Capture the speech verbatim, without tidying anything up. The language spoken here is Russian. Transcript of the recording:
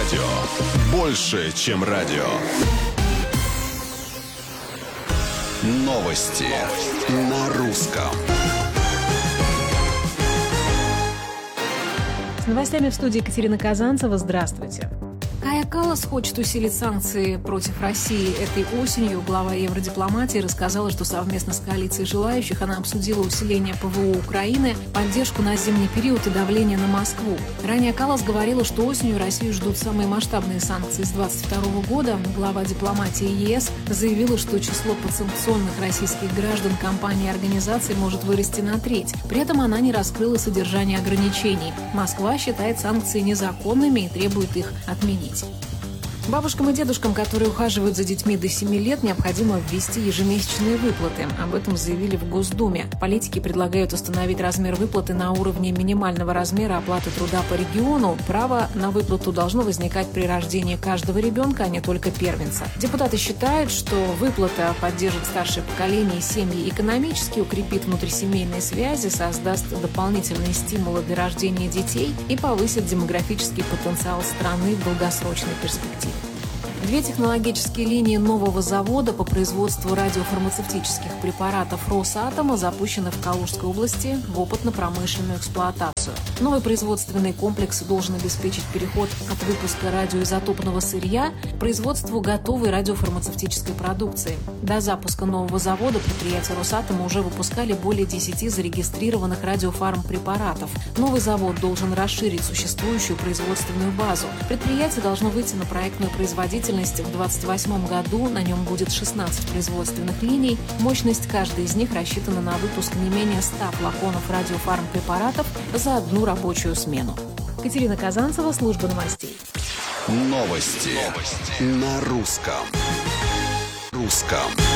радио. Больше, чем радио. Новости на русском. С новостями в студии Екатерина Казанцева. Здравствуйте. Кая Каллас хочет усилить санкции против России этой осенью. Глава евродипломатии рассказала, что совместно с коалицией желающих она обсудила усиление ПВО Украины, поддержку на зимний период и давление на Москву. Ранее Каллас говорила, что осенью Россию ждут самые масштабные санкции с две тысячи двадцать второго года. Глава дипломатии ЕС заявила, что число подсанкционных российских граждан компаний и организаций может вырасти на треть. При этом она не раскрыла содержание ограничений. Москва считает санкции незаконными и требует их отменить. Бабушкам и дедушкам, которые ухаживают за детьми до семи лет, необходимо ввести ежемесячные выплаты. Об этом заявили в Госдуме. Политики предлагают установить размер выплаты на уровне минимального размера оплаты труда по региону. Право на выплату должно возникать при рождении каждого ребенка, а не только первенца. Депутаты считают, что выплата поддержит старшее поколение и семьи экономически, укрепит внутрисемейные связи, создаст дополнительные стимулы для рождения детей и повысит демографический потенциал страны в долгосрочной перспективе. Две технологические линии нового завода по производству радиофармацевтических препаратов Росатома запущены в Калужской области в опытно-промышленную эксплуатацию. Новый производственный комплекс должен обеспечить переход от выпуска радиоизотопного сырья к производству готовой радиофармацевтической продукции. До запуска нового завода предприятия Росатома уже выпускали более десяти зарегистрированных радиофармпрепаратов. Новый завод должен расширить существующую производственную базу. Предприятие должно выйти на проектную производительность в две тысячи двадцать восьмом году. На нем будет шестнадцать производственных линий. Мощность каждой из них рассчитана на выпуск не менее ста флаконов радиофармпрепаратов за одну рабочую смену. Екатерина Казанцева, служба новостей. Новости, Новости. На русском. Русском.